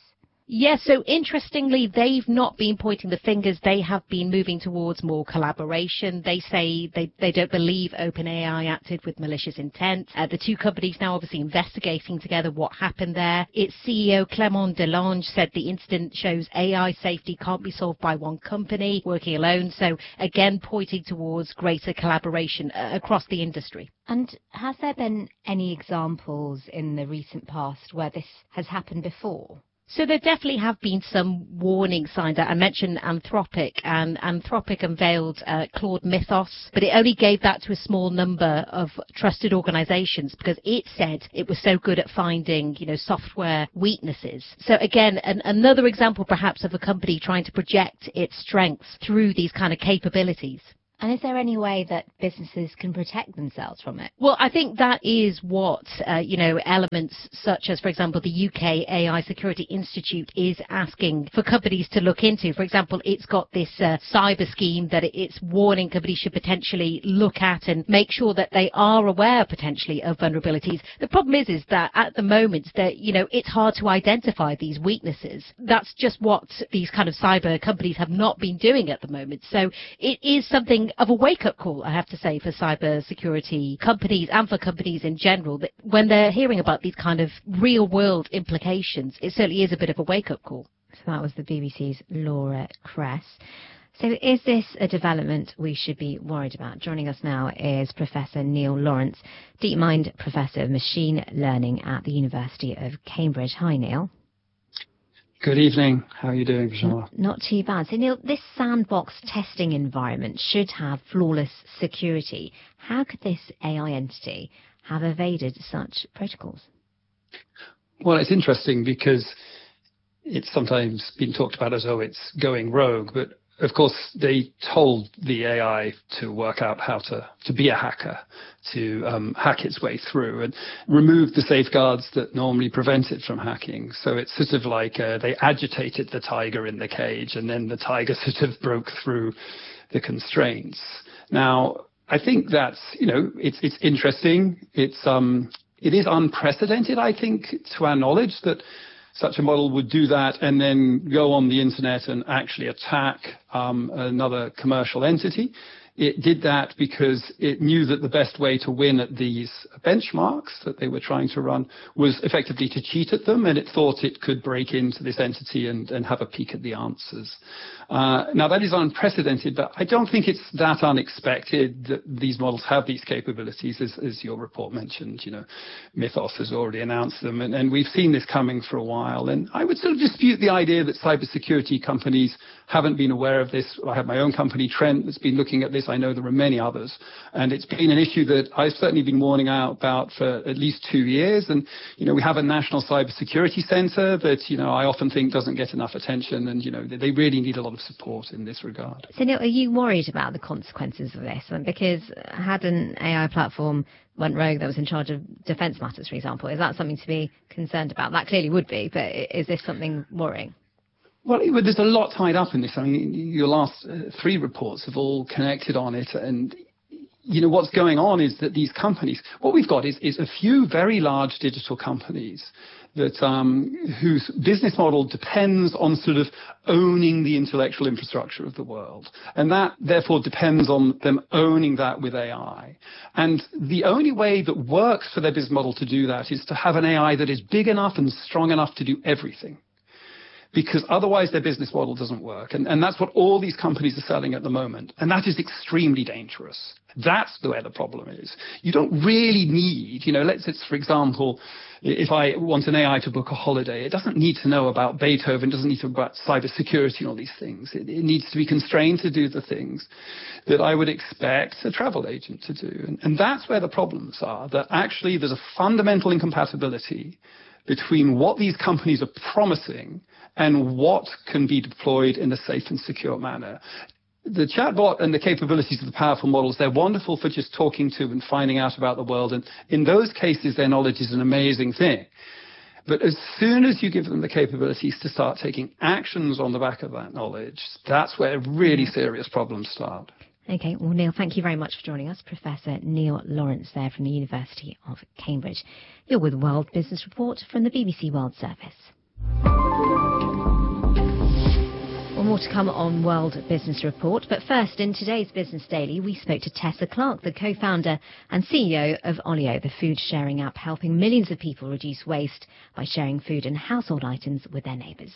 Yes, so interestingly, they've not been pointing the fingers. They have been moving towards more collaboration. They say they, they don't believe OpenAI acted with malicious intent. Uh, the two companies now obviously investigating together what happened there. Its C E O, Clément Delange, said the incident shows A I safety can't be solved by one company working alone. So again, pointing towards greater collaboration uh, across the industry. And has there been any examples in the recent past where this has happened before? So there definitely have been some warning signs. I mentioned Anthropic, and Anthropic unveiled uh, Claude Mythos, but it only gave that to a small number of trusted organizations because it said it was so good at finding, you know, software weaknesses. So again, an, another example perhaps of a company trying to project its strengths through these kind of capabilities. And is there any way that businesses can protect themselves from it? Well, I think that is what, uh, you know, elements such as, for example, the U K A I Security Institute is asking for companies to look into. For example, it's got this uh, cyber scheme that it's warning companies should potentially look at and make sure that they are aware potentially of vulnerabilities. The problem is, is that at the moment that, you know, it's hard to identify these weaknesses. That's just what these kind of cyber companies have not been doing at the moment. So it is something of a wake-up call, I have to say, for cyber security companies and for companies in general, that when they're hearing about these kind of real-world implications, it certainly is a bit of a wake-up call. So that was the B B C's Laura Kress. So is this a development we should be worried about? Joining us now is Professor Neil Lawrence, DeepMind Professor of Machine Learning at the University of Cambridge. Hi, Neil. Good evening. How are you doing, Vishal? Not, not too bad. So, Neil, this sandbox testing environment should have flawless security. How could this A I entity have evaded such protocols? Well, it's interesting because it's sometimes been talked about as though it's going rogue, but of course, they told the A I to work out how to, to be a hacker, to um, hack its way through and remove the safeguards that normally prevent it from hacking. So it's sort of like uh, they agitated the tiger in the cage, and then the tiger sort of broke through the constraints. Now, I think that's, you know, it's it's interesting. It's um, it is unprecedented, I think, to our knowledge, that such a model would do that and then go on the internet and actually attack um, another commercial entity. It did that because it knew that the best way to win at these benchmarks that they were trying to run was effectively to cheat at them, and it thought it could break into this entity and, and have a peek at the answers. Uh, now, that is unprecedented, but I don't think it's that unexpected that these models have these capabilities, as, as your report mentioned. You know, Mythos has already announced them, and, and we've seen this coming for a while. And I would sort of dispute the idea that cybersecurity companies haven't been aware of this. I have my own company, Trent, that's been looking at this. I know there are many others. And it's been an issue that I've certainly been warning out about for at least two years. And, you know, we have a national cybersecurity center that, you know, I often think doesn't get enough attention. And, you know, they really need a lot of support in this regard. So, Neil, are you worried about the consequences of this? Because had an A I platform went rogue that was in charge of defense matters, for example, is that something to be concerned about? That clearly would be, but is this something worrying? Well, there's a lot tied up in this. I mean, your last uh, three reports have all connected on it. And, you know, what's going on is that these companies, what we've got is, is a few very large digital companies that um, whose business model depends on sort of owning the intellectual infrastructure of the world. And that, therefore, depends on them owning that with A I. And the only way that works for their business model to do that is to have an A I that is big enough and strong enough to do everything, because otherwise their business model doesn't work. And, and that's what all these companies are selling at the moment. And that is extremely dangerous. That's where the problem is. You don't really need, you know, let's say, for example, if I want an A I to book a holiday, it doesn't need to know about Beethoven, doesn't need to know about cybersecurity and all these things. It, it needs to be constrained to do the things that I would expect a travel agent to do. And, and that's where the problems are, that actually there's a fundamental incompatibility between what these companies are promising and what can be deployed in a safe and secure manner. The chatbot and the capabilities of the powerful models, they're wonderful for just talking to and finding out about the world. And in those cases, their knowledge is an amazing thing. But as soon as you give them the capabilities to start taking actions on the back of that knowledge, that's where really serious problems start. Okay, well, Neil, thank you very much for joining us. Professor Neil Lawrence there from the University of Cambridge. You're with World Business Report from the B B C World Service. More to come on World Business Report, but first, in today's Business Daily, we spoke to Tessa Clark, the co-founder and C E O of Olio, the food-sharing app helping millions of people reduce waste by sharing food and household items with their neighbours.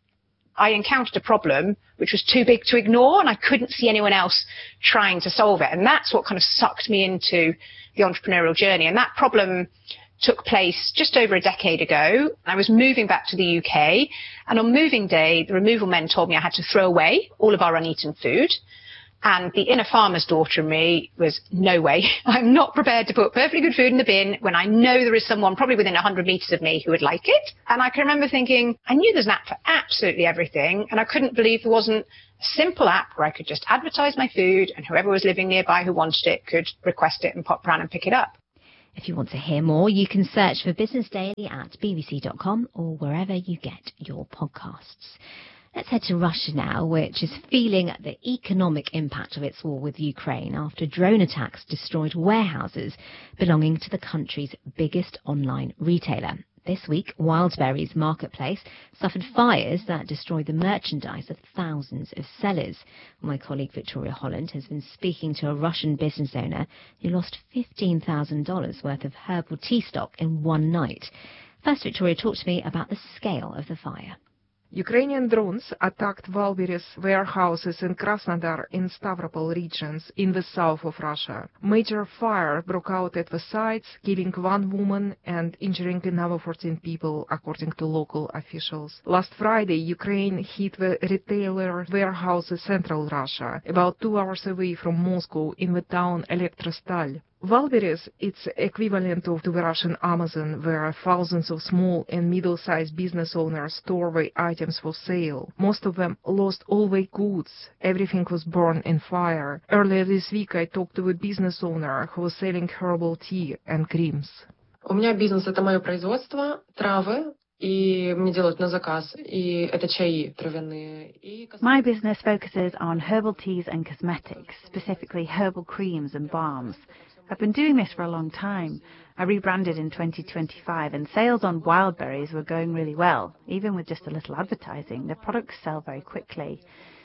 I encountered a problem which was too big to ignore, and I couldn't see anyone else trying to solve it, and that's what kind of sucked me into the entrepreneurial journey. And that problem took place just over a decade ago. I was moving back to the U K, and on moving day, the removal men told me I had to throw away all of our uneaten food. And the inner farmer's daughter in me was, no way, I'm not prepared to put perfectly good food in the bin when I know there is someone probably within one hundred metres of me who would like it. And I can remember thinking, I knew there's an app for absolutely everything, and I couldn't believe there wasn't a simple app where I could just advertise my food, and whoever was living nearby who wanted it could request it and pop round and pick it up. If you want to hear more, you can search for Business Daily at b b c dot com or wherever you get your podcasts. Let's head to Russia now, which is feeling the economic impact of its war with Ukraine after drone attacks destroyed warehouses belonging to the country's biggest online retailer. This week, Wildberries marketplace suffered fires that destroyed the merchandise of thousands of sellers. My colleague Victoria Holland has been speaking to a Russian business owner who lost fifteen thousand dollars worth of herbal tea stock in one night. First, Victoria, talk to me about the scale of the fire. Ukrainian drones attacked Wildberries warehouses in Krasnodar in Stavropol regions in the south of Russia. Major fire broke out at the sites, killing one woman and injuring another fourteen people, according to local officials. Last Friday, Ukraine hit the retailer warehouses in central Russia, about two hours away from Moscow in the town Elektrostal. Wildberries, its equivalent of the Russian Amazon, where thousands of small and middle-sized business owners store their items for sale. Most of them lost all their goods. Everything was burned in fire. Earlier this week, I talked to a business owner who was selling herbal tea and creams. У меня бизнес — это мое производство, травы, и мне делают на заказ, и это чаи травяные. My business focuses on herbal teas and cosmetics, specifically herbal creams and balms. I've been doing this for a long time. I rebranded in twenty twenty-five, and sales on Wildberries were going really well. Even with just a little advertising, the products sell very quickly.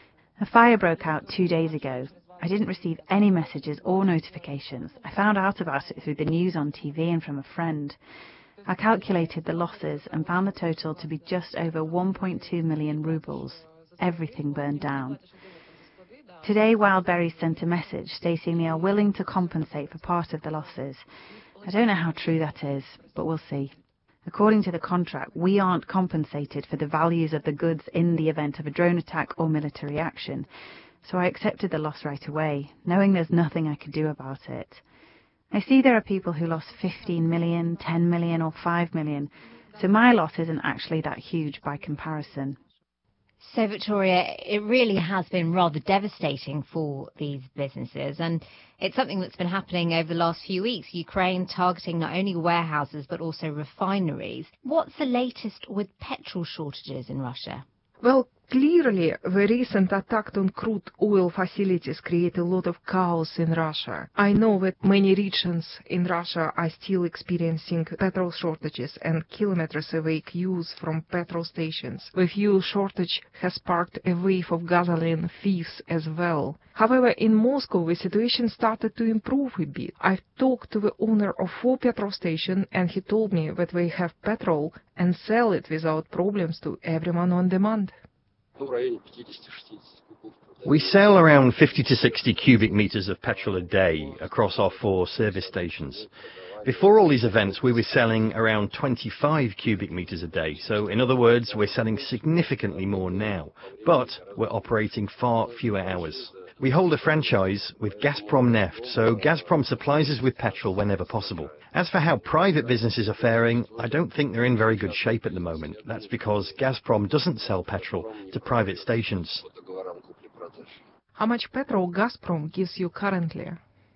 A fire broke out two days ago. I didn't receive any messages or notifications. I found out about it through the news on T V and from a friend. I calculated the losses and found the total to be just over one point two million rubles. Everything burned down. Today, Wildberries sent a message stating they are willing to compensate for part of the losses. I don't know how true that is, but we'll see. According to the contract, we aren't compensated for the values of the goods in the event of a drone attack or military action, so I accepted the loss right away, knowing there's nothing I could do about it. I see there are people who lost fifteen million, ten million or five million, so my loss isn't actually that huge by comparison. So, Victoria, it really has been rather devastating for these businesses, and it's something that's been happening over the last few weeks. Ukraine targeting not only warehouses but also refineries. What's the latest with petrol shortages in Russia? Well, clearly, the recent attack on crude oil facilities create a lot of chaos in Russia. I know that many regions in Russia are still experiencing petrol shortages and kilometers away queues from petrol stations. The fuel shortage has sparked a wave of gasoline thieves as well. However, in Moscow, the situation started to improve a bit. I've talked to the owner of four petrol stations, and he told me that they have petrol and sell it without problems to everyone on demand. We sell around fifty to sixty cubic meters of petrol a day across our four service stations. Before all these events, we were selling around twenty-five cubic meters a day. So, in other words, we're selling significantly more now, but we're operating far fewer hours. We hold a franchise with Gazprom Neft, so Gazprom supplies us with petrol whenever possible. As for how private businesses are faring, I don't think they're in very good shape at the moment. That's because Gazprom doesn't sell petrol to private stations. How much petrol Gazprom gives you currently?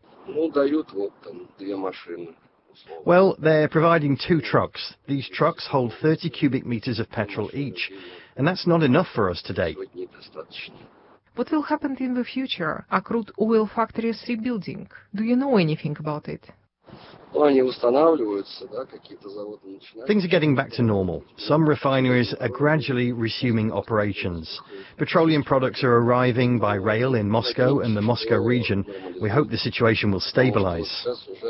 Well, they're providing two trucks. These trucks hold thirty cubic meters of petrol each, and that's not enough for us today. What will happen in the future? Are crude oil factories rebuilding? Do you know anything about it? Things are getting back to normal. Some refineries are gradually resuming operations. Petroleum products are arriving by rail in Moscow and the Moscow region. We hope the situation will stabilize.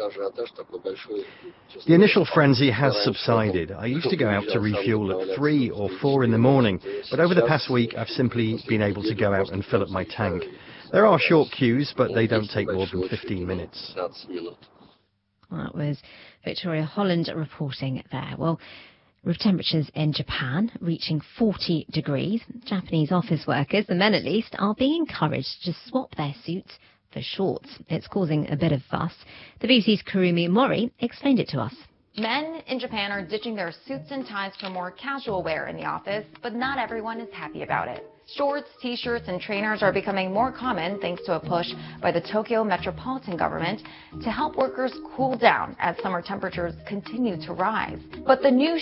The initial frenzy has subsided. I used to go out to refuel at three or four in the morning, but over the past week I've simply been able to go out and fill up my tank. There are short queues, but they don't take more than fifteen minutes. That was Victoria Holland reporting there. Well, with temperatures in Japan reaching forty degrees, Japanese office workers, the men at least, are being encouraged to swap their suits for shorts. It's causing a bit of fuss. The B B C's Kurumi Mori explained it to us. Men in Japan are ditching their suits and ties for more casual wear in the office, but not everyone is happy about it. Shorts, t-shirts, and trainers are becoming more common thanks to a push by the Tokyo metropolitan government to help workers cool down as summer temperatures continue to rise. But the new